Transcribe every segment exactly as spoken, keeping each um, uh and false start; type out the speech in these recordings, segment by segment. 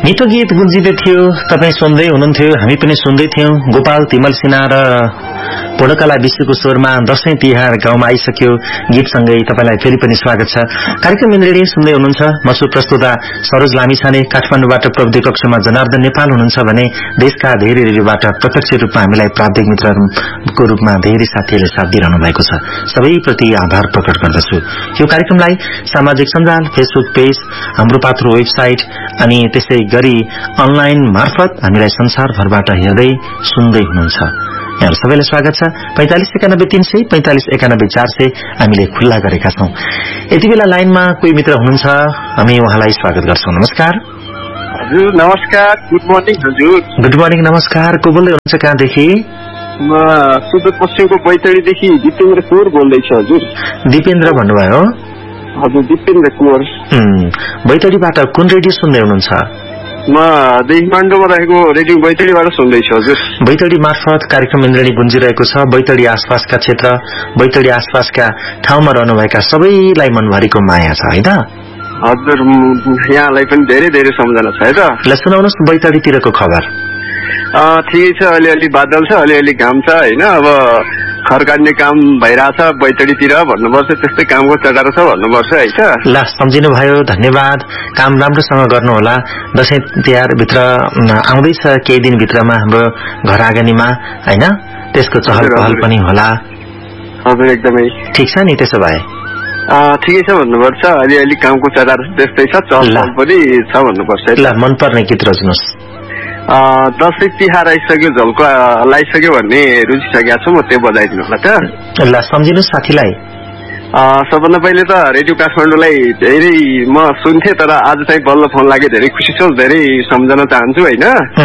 मिठो गीत गुन्जिँदै थियो, तपाईँ सुन्दै हुनुहुन्थ्यो, हामी पनि सुन्दै थियौं। गोपाल तिमल सिन्हा र पोडकला विश्वको स्वरमा दशैं तिहार गाउँमा आइसक्यो। गीतसँगै तपाईलाई फेरि पनि स्वागत छ। कार्यक्रम इन्द्रेणी सुन्दै हुनुहुन्छ। म छु प्रस्तुता सरोज लामिछाने। काठमाडौँबाट प्रविधि कक्षमा जनार्दन नेपाल हुनुहुन्छ भने देशका धेरै रेडियोबाट प्रत्यक्ष रूपमा हामीलाई प्राविधिक मित्रहरूको रूपमा धेरै साथीहरूले साथ दिइरहनु भएको छ। सबैप्रति आभार प्रकट गर्दछु। यो कार्यक्रमलाई सामाजिक सञ्जाल, फेसबुक पेज, हाम्रो पात्रो वेबसाइट अनि त्यसै गरी अनलाइन मार्फत हामीलाई संसारभरबाट हेर्दै सुन्दै हुनुहुन्छ। यहाँहरू सबैलाई स्वागत छ। पैंतालिस एकानब्बे तीन सय पैंतालिस एकानब्बे चार सय हामीले खुल्ला गरेका छौं। यति बेला लाइनमा कोही मित्र हुनुहुन्छ, हामी उहाँलाई स्वागत गर्छौं। नमस्कार हजुर। नमस्कार, गुड मर्निङ हजुर। गुड मर्निङ, नमस्कार। को बोल्दै हुनुहुन्छ, कहाँदेखि? म सुदूरपश्चिमको बैतडीदेखि दिपेन्द्र कुवर बोल्दैछु हजुर। दिपेन्द्र भन्नुभयो? हजुर, दिपेन्द्र कुवर। बैतडीबाट कुन रेडियो सुन्दै हुनुहुन्छ? म देशमाण्डोमा रहेको रेडियो बैतडीबाट सुन्दैछु हजुर। बैतडी मार्फत कार्यक्रम इन्द्रेणी गुन्जिरहेको छ। बैतडी आसपासका क्षेत्र, बैतडी आसपासका ठाउँमा रहनुभएका सबैलाई मनभरिको माया छ है त? हजुर, यहाँलाई पनि धेरै धेरै सम्झना छ है त। ल सुनाउनुहोस् बैतडीतिरको खबर। ठिकै छ, अलिअलि बादल छ, अलिअलि घाम छ होइन। अब खरकाट्ने काम भइरहेछ बैतडीतिर भन्नुपर्छ, त्यस्तै कामको चटारो छ भन्नुपर्छ है त। ल सम्झिनु भयो, धन्यवाद। काम राम्रोसँग गर्नुहोला। दशैं तिहार भित्र आउँदैछ, केही दिन भित्रमा हाम्रो घर आँगनीमा होइन, त्यसको चहल पहल पनि होला। हजुर, एकदमै ठिक छ नि। त्यसो भए ठिकै छ भन्नुपर्छ, अलिअलि कामको चटारो त्यस्तै छ, चहल पहल पनि छ भन्नुपर्छ। ल मनपर्ने गीत रोज्नुहोस्। दशैं तिहार आइसक्यो, झल्को लगाइसक्यो भन्ने रुचिसकेका छु, म त्यो बजाइदिनु होला त। ल सम्झिनुहोस् साथीलाई। सबभन्दा पहिले त रेडियो काठमाडौँलाई धेरै म सुन्थे, तर आज चाहिँ बल्ल फोन लाग्यो, धेरै खुसी छु, धेरै सम्झन चाहन्छु होइन।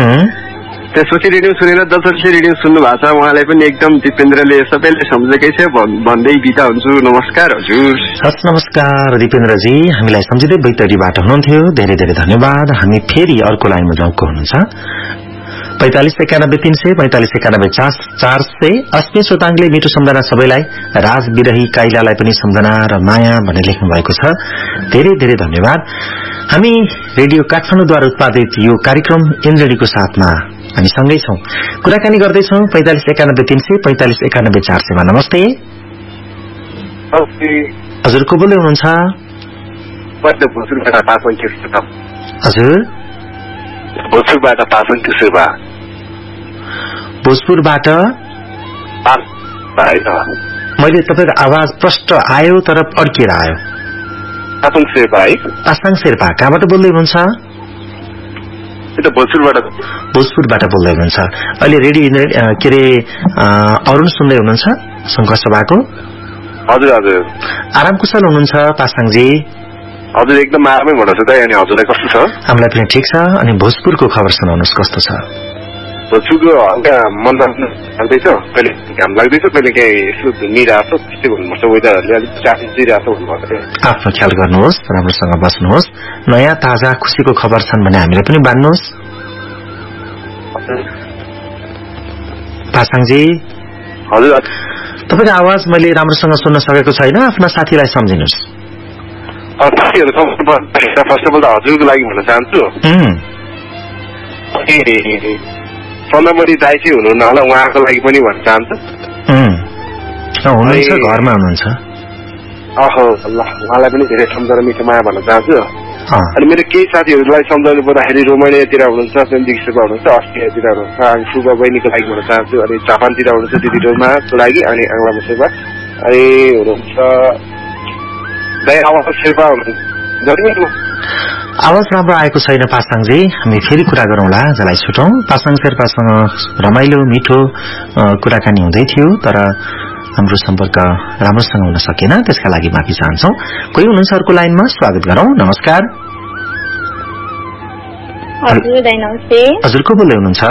त्यसपछि रेडियो सुनेर जसरी रेडियो सुन्नु भएको छ उहाँलाई पनि एकदम दिपेन्द्रले सबैले सम्झेकै छ भन्दै बिदा हुन्छु। नमस्कार हजुर। हस् नमस्कार दिपेन्द्रजी, हामीलाई सम्झिँदै बैतडीबाट हुनुहुन्थ्यो, धेरै धेरै धन्यवाद। हामी फेरि अर्को लाइनमा जाउँको हुनुहुन्छ। पैंतालिस एकानब्बे तीन सय पैंतालिस एकानब्बे चार सय अस्मी सोताङले मिठो सम्झना सबैलाई, राज बिरही काइलालाई पनि सम्झना र माया भनेर लेख्नु भएको छ। धेरै धेरै धन्यवाद। हामी रेडियो काठमाडौँद्वारा उत्पादित यो कार्यक्रम इन्द्रेणीको साथमा हामी सँगै छौं, कुराकानी गर्दैछौं। पैंतालिस एकानब्बे तीन सय पैंतालिस एकानब्बे चार सयमा। नमस्ते हजुर, को बोल्दै हुनुहुन्छ? हजुर, भोजपुरबाट पासन किशोरबा। भोजपुरबाट मैले तपाईँको आवाज प्रष्ट आयो तर अड्किएर आयो। पासाङ शेर्पा है? पासाङ शेर्पा। कहाँबाट बोल्दै हुनुहुन्छ? भोजपुरबाट। भोजपुरबाट बोल्दै हुनुहुन्छ। अहिले रेडियो के अरे अरुण सुन्दै हुनुहुन्छ शङ्कर सभाको? हजुर हजुर। आराम कुशल हुनुहुन्छ पासाङजी? हजुर, एकदम आरामै भन्नुहोस् त। अनि हजुरलाई कस्तो छ? हामीलाई पनि ठिक छ। अनि भोजपुरको खबर सुनाउनुहोस्, कस्तो छ? भोजपुरको हल्का मन लाग्दैछ, कहिले घाम लाग्दैछ, कहिले काहीँ यसो धुमिरहेको छ, त्यस्तै भन्नुपर्छ। वेदरहरूले अलिक चासो दिइरहेको छ भन्नुपर्छ। आफ्नो ख्याल गर्नुहोस्, राम्रोसँग बस्नुहोस्। नयाँ ताजा खुसीको खबर छन् भने हामीलाई पनि बाँड्नुहोस्। पासाङजी हजुर, तपाईँको आवाज मैले राम्रोसँग सुन्न सकेको छैन, आफ्ना साथीलाई सम्झिनुहोस्। साथीहरू फर्स्ट अफ अल त हजुरको लागि भन्न चाहन्छु, चन्द्रमणि दाइ चाहिँ हुनुहुन्न होला, उहाँको लागि पनि भन्न चाहन्छु। हुनुहुन्छ, घरमा हुनुहुन्छ? अहो ल, उहाँलाई पनि धेरै सम्झना मिठो माया भन्न चाहन्छु। अनि मेरो केही साथीहरूलाई सम्झाउनु पर्दाखेरि रोमानियातिर हुनुहुन्छ, सेन्डिक्समा हुनुहुन्छ, अस्ट्रेलियातिर हुनुहुन्छ। अनि सुब्बा बहिनीको लागि भन्न चाहन्छु। अनि जापानतिर हुनुहुन्छ दिदी रोमाको लागि, अनि आङ्ला मुसेबा अनि हुनुहुन्छ आवाज राम्रो आएको छैन पासाङजी, हामी फेरि कुरा गरौँला, जसलाई छुटौं। पासाङ शेर्पासँग रमाइलो मिठो कुराकानी हुँदै थियो, तर हाम्रो सम्पर्क राम्रोसँग हुन सकेन, त्यसका लागि माफी चाहन्छौं। कोही हुनुहुन्छ अर्को लाइनमा, स्वागत गरौं। नमस्कार। हजुर, को बोल्दै हुनुहुन्छ?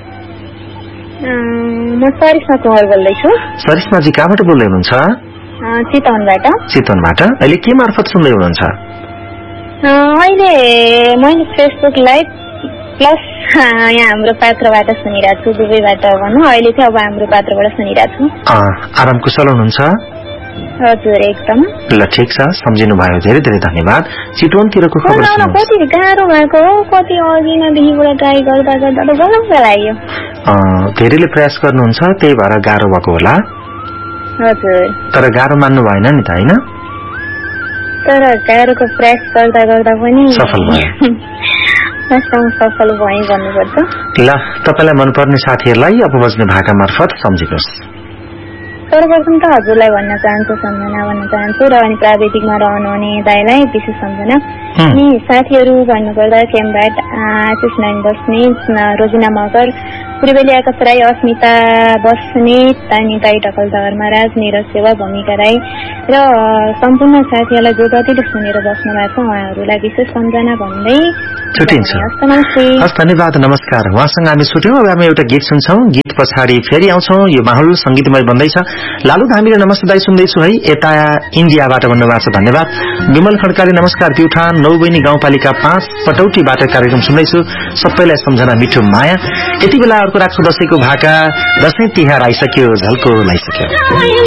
म सरिस्मा कुमार बोल्दैछु। सरिस्माजी, कहाँबाट बोल्दै हुनुहुन्छ? चितवनबाट। चितवनबाट। अहिले के मार्फत सुन्दै हुनुहुन्छ? अहिले मैले फेसबुक लाइभ प्लस यहाँ हाम्रो पात्रबाट सुनिरहेको छु, दुबईबाट भनौँ। अहिले चाहिँ अब हाम्रो पात्रबाट सुनिरहेको छु। आराम कुशल हुनुहुन्छ? हजुर एकदम। ल ठिक छ, सम्झिनु भयो, धेरै धेरै धन्यवाद। चितवनतिरको खबर सुनाउनु। कति गाह्रो भएको हो, कति अघि नदेखिबाट ट्राई गर्दा गर्दा त गलङ्ग लाग्यो। धेरैले प्रयास गर्नुहुन्छ, त्यही भएर गाह्रो भएको होला। हजुर। तर गाह्रो मान्नु भएन नि त, होइन? तर गाह्रोको प्रयास गर्दा गर्दा पनि सफल भयो। सफल भएँ भन्नुपर्छ। ल, तपाईँलाई मनपर्ने साथीहरूलाई अब बज्ने भाका मार्फत सम्झिनुहोस्। सर्वप्रथम त हजुरलाई भन्न चाहन्छु, सम्झना भन्न चाहन्छु, र अनि प्राविधिकमा रहनुहुने दाइलाई विशेष सम्झना। अनि साथीहरू भन्नुपर्दा खेमबाट आशिष नारायण बस्नेत, रोजिना मगर, पूर्वेली आकाश राई, अस्मिता बस्नेत, तानिता ढकलदहर महाराज, निरज सेवा, भूमिका राई र सम्पूर्ण साथीहरूलाई जो जतिले सुनेर बस्नु भएको छ उहाँहरूलाई विशेष सम्झना भन्दै छुट्टिन्छ। हस्, धन्यवाद, नमस्कार। उहाँसँग हामी छुट्यौँ। अब हामी एउटा गीत सुन्छौँ, गीत पछाडि फेरि आउँछौँ। यो माहौल सङ्गीतमय बन्दैछ। लालु धामीले नमस्ते दाई सुन्दैछु है, यता इन्डियाबाट भन्नुभएको छ, धन्यवाद। विमल खड्काले नमस्कार, प्युठान नौबैनी गाउँपालिका पाँच पटौटीबाट कार्यक्रम सुन्दैछु, सबैलाई सम्झना, मिठो माया। यति बेला अर्को राख्छु दशैंको भाका, दशैं तिहार आइसक्यो, झल्को लाइसक्यो।